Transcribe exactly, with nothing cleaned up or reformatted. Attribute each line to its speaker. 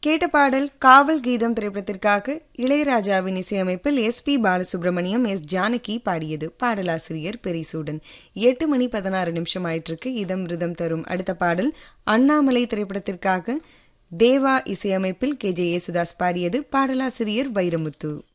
Speaker 1: கேட்ட பாடல் காவல் கீதம் திரைப்படத்திற்காக இளையராஜாவின் இசையமைப்பில் S B Balasubramaniam S Janaki பாடியது. பாடலாசிரியர் பெரிசூடன். எட்டு மணி பதினாறு நிமிஷம் ஆயிட்டிருக்கு. இதம் ரிதம் தரும் அடுத்த பாடல் அண்ணாமலை திரைப்படத்திற்காக தேவா இசையமைப்பில் கே ஜே யேசுதாஸ் பாடியது. பாடலாசிரியர் வைரமுத்து.